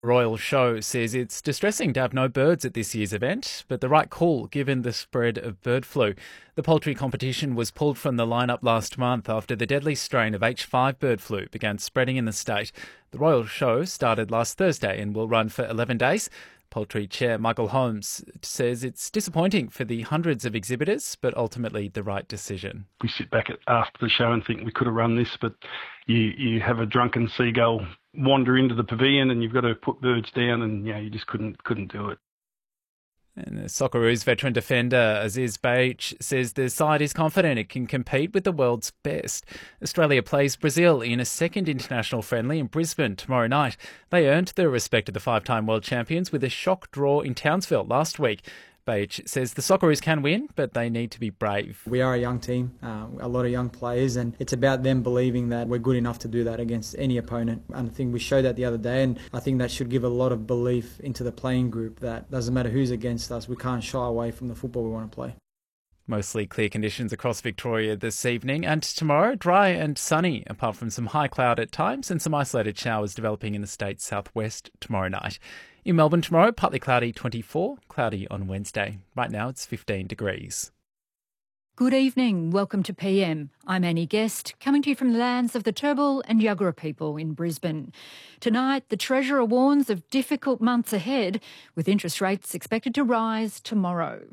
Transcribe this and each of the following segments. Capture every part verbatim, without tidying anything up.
Royal Show says it's distressing to have no birds at this year's event, but the right call given the spread of bird flu. The poultry competition was pulled from the lineup last month after the deadly strain of H five bird flu began spreading in the state. The Royal Show started last Thursday and will run for eleven days. Poultry Chair Michael Holmes says it's disappointing for the hundreds of exhibitors, but ultimately the right decision. We sit back at, after the show and think we could have run this, but you, you have a drunken seagull wander into the pavilion and you've got to put birds down, and yeah, you just couldn't couldn't do it. And the Socceroos veteran defender Aziz Behich says the side is confident it can compete with the world's best. Australia plays Brazil in a second international friendly in Brisbane tomorrow night. They earned the respect of the five-time world champions with a shock draw in Townsville last week. Behich says the Socceroos can win, but they need to be brave. We are a young team, uh, a lot of young players, and it's about them believing that we're good enough to do that against any opponent. And I think we showed that the other day, and I think that should give a lot of belief into the playing group that doesn't matter who's against us, we can't shy away from the football we want to play. Mostly clear conditions across Victoria this evening, and tomorrow dry and sunny, apart from some high cloud at times and some isolated showers developing in the state's southwest tomorrow night. In Melbourne tomorrow, partly cloudy twenty-four, cloudy on Wednesday. Right now it's fifteen degrees. Good evening. Welcome to P M. I'm Annie Guest, coming to you from the lands of the Turrbal and Yuggera people in Brisbane. Tonight, the Treasurer warns of difficult months ahead, with interest rates expected to rise tomorrow.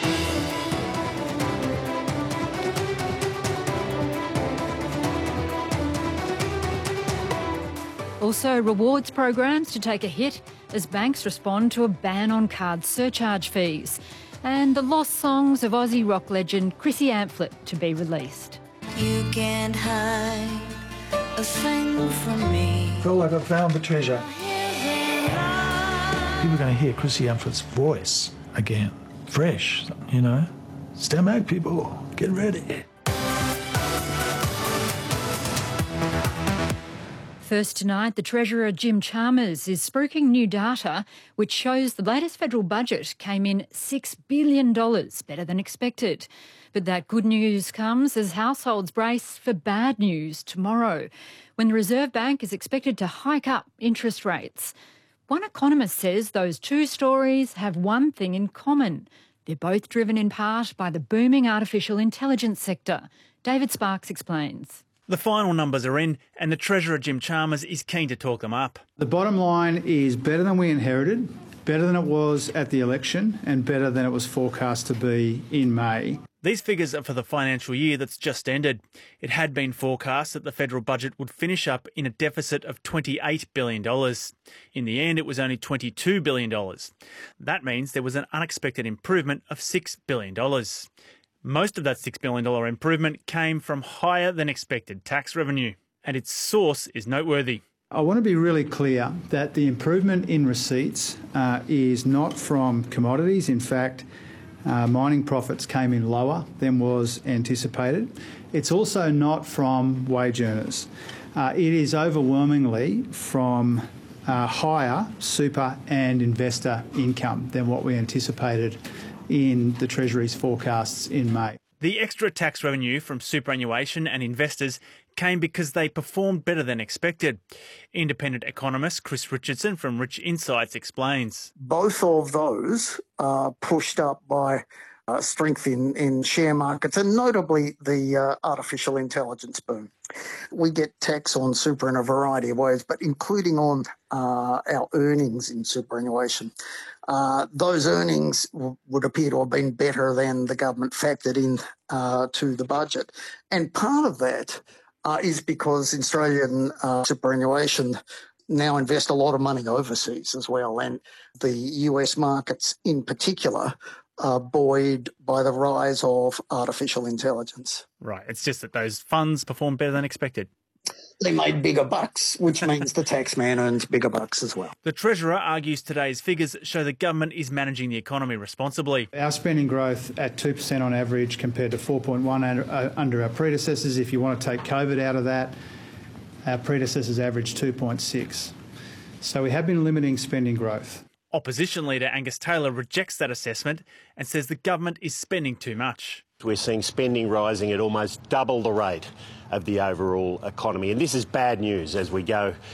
Also, rewards programs to take a hit as banks respond to a ban on card surcharge fees. And the lost songs of Aussie rock legend Chrissy Amphlett to be released. You can't hide a thing from me. I feel like I found the treasure. People are going to hear Chrissy Amphllett's voice again. Fresh, you know. Stamag people, get ready. First tonight, the Treasurer Jim Chalmers is spruiking new data which shows the latest federal budget came in six billion dollars better than expected. But that good news comes as households brace for bad news tomorrow, when the Reserve Bank is expected to hike up interest rates. One economist says those two stories have one thing in common. They're both driven in part by the booming artificial intelligence sector. David Sparks explains. The final numbers are in and the Treasurer Jim Chalmers is keen to talk them up. The bottom line is better than we inherited, better than it was at the election and better than it was forecast to be in May. These figures are for the financial year that's just ended. It had been forecast that the federal budget would finish up in a deficit of twenty-eight billion dollars. In the end, it was only twenty-two billion dollars. That means there was an unexpected improvement of six billion dollars. Most of that six billion dollars improvement came from higher than expected tax revenue, and its source is noteworthy. I want to be really clear that the improvement in receipts uh, is not from commodities. In fact, uh, mining profits came in lower than was anticipated. It's also not from wage earners. Uh, it is overwhelmingly from uh, higher super and investor income than what we anticipated in the Treasury's forecasts in May. The extra tax revenue from superannuation and investors came because they performed better than expected. Independent economist Chris Richardson from Rich Insights explains. Both of those are pushed up by uh, strength in, in share markets and notably the uh, artificial intelligence boom. We get tax on super in a variety of ways, but including on uh, our earnings in superannuation. Uh, those earnings w- would appear to have been better than the government factored in uh, to the budget. And part of that uh, is because Australian uh, superannuation now invest a lot of money overseas as well. And the U S markets in particular are buoyed by the rise of artificial intelligence. Right. It's just that those funds performed better than expected. They made bigger bucks, which means the taxman earns bigger bucks as well. The Treasurer argues today's figures show the government is managing the economy responsibly. Our spending growth at two percent on average compared to four point one under, under our predecessors. If you want to take COVID out of that, our predecessors averaged two point six. So we have been limiting spending growth. Opposition leader Angus Taylor rejects that assessment and says the government is spending too much. We're seeing spending rising at almost double the rate of the overall economy. And this is bad news as we go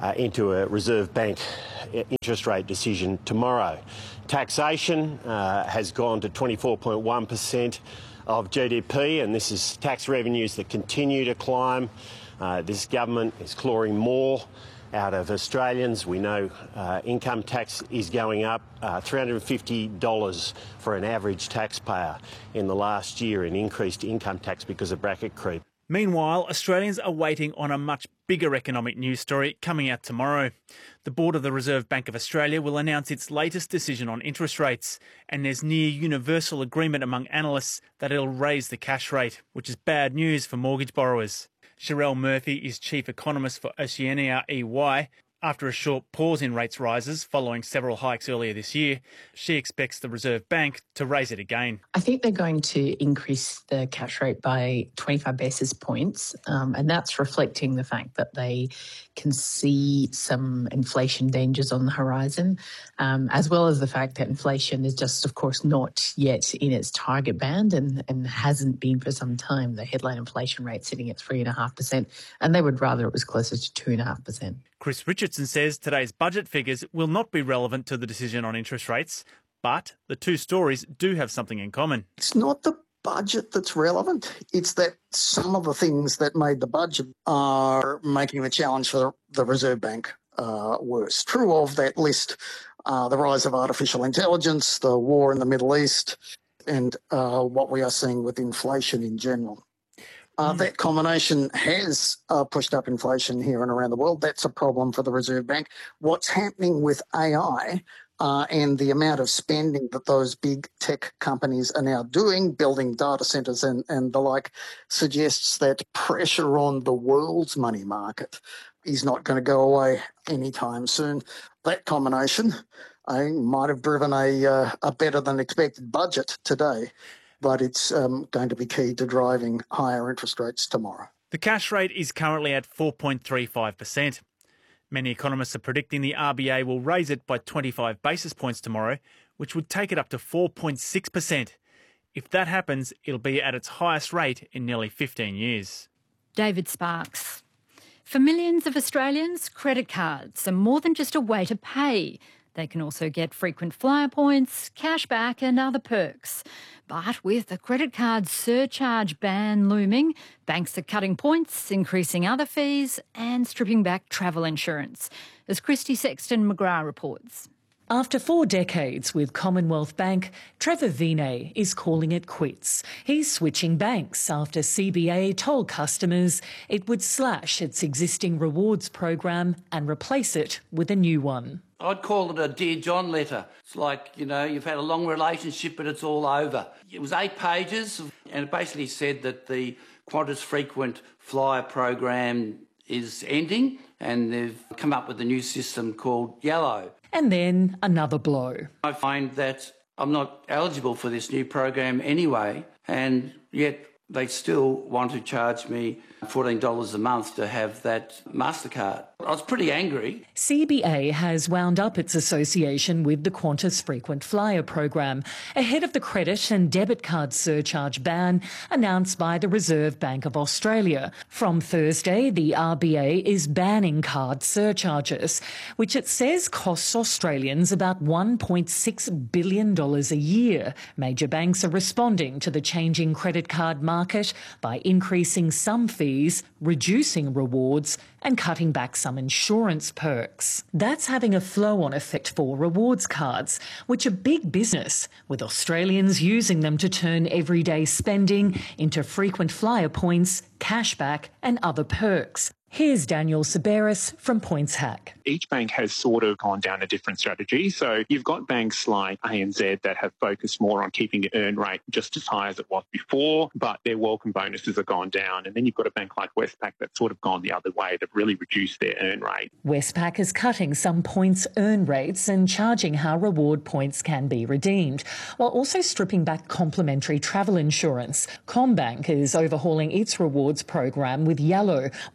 uh, into a Reserve Bank interest rate decision tomorrow. Taxation uh, has gone to twenty-four point one percent of G D P, and this is tax revenues that continue to climb. Uh, this government is clawing more out of Australians. We know uh, income tax is going up uh, three hundred fifty dollars for an average taxpayer in the last year in increased income tax because of bracket creep. Meanwhile, Australians are waiting on a much bigger economic news story coming out tomorrow. The board of the Reserve Bank of Australia will announce its latest decision on interest rates, and there's near universal agreement among analysts that it'll raise the cash rate, which is bad news for mortgage borrowers. Sherelle Murphy is chief economist for Oceania E Y. After a short pause in rates rises following several hikes earlier this year, she expects the Reserve Bank to raise it again. I think they're going to increase the cash rate by twenty-five basis points, um, and that's reflecting the fact that they can see some inflation dangers on the horizon, um, as well as the fact that inflation is just, of course, not yet in its target band and, and hasn't been for some time. The headline inflation rate sitting at three point five percent, and they would rather it was closer to two point five percent. Chris Richardson says today's budget figures will not be relevant to the decision on interest rates, but the two stories do have something in common. It's not the budget that's relevant. It's that some of the things that made the budget are making the challenge for the Reserve Bank uh, worse. True of that list, uh, the rise of artificial intelligence, the war in the Middle East, and uh, what we are seeing with inflation in general. Uh, that combination has uh, pushed up inflation here and around the world. That's a problem for the Reserve Bank. What's happening with A I uh, and the amount of spending that those big tech companies are now doing, building data centres and, and the like, suggests that pressure on the world's money market is not going to go away anytime soon. That combination uh, might have driven a, uh, a better than expected budget today, but it's um, going to be key to driving higher interest rates tomorrow. The cash rate is currently at four point three five percent. Many economists are predicting the R B A will raise it by twenty-five basis points tomorrow, which would take it up to four point six percent. If that happens, it'll be at its highest rate in nearly fifteen years. David Sparks. For millions of Australians, credit cards are more than just a way to pay. They can also get frequent flyer points, cashback and other perks. But with the credit card surcharge ban looming, banks are cutting points, increasing other fees and stripping back travel insurance. As Christy Sexton McGrath reports. After four decades with Commonwealth Bank, Trevor Vinay is calling it quits. He's switching banks after C B A told customers it would slash its existing rewards program and replace it with a new one. I'd call it a Dear John letter. It's like, you know, you've had a long relationship but it's all over. It was eight pages and it basically said that the Qantas frequent flyer program is ending and they've come up with a new system called Yellow. And then another blow. I find that I'm not eligible for this new program anyway, and yet they still want to charge me fourteen dollars a month to have that MasterCard. I was pretty angry. C B A has wound up its association with the Qantas Frequent Flyer program ahead of the credit and debit card surcharge ban announced by the Reserve Bank of Australia. From Thursday, the R B A is banning card surcharges, which it says costs Australians about one point six billion dollars a year. Major banks are responding to the changing credit card market by increasing some fees, reducing rewards and cutting back some insurance perks. That's having a flow-on effect for rewards cards, which are big business, with Australians using them to turn everyday spending into frequent flyer points, cashback and other perks. Here's Daniel Saberis from PointsHack. Each bank has sort of gone down a different strategy. So you've got banks like A N Z that have focused more on keeping the earn rate just as high as it was before, but their welcome bonuses have gone down. And then you've got a bank like Westpac that's sort of gone the other way. They've really reduced their earn rate. Westpac is cutting some points earn rates and charging how reward points can be redeemed, while also stripping back complimentary travel insurance. CommBank is overhauling its rewards program with Yellow, while A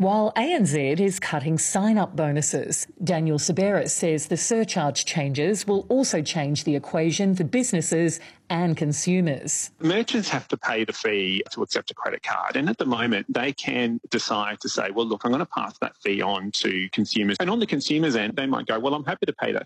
N Z is cutting sign-up bonuses. Daniel Saberis says the surcharge changes will also change the equation for businesses and consumers. Merchants have to pay the fee to accept a credit card, and at the moment they can decide to say, well, look, I'm going to pass that fee on to consumers. And on the consumer's end, they might go, well, I'm happy to pay that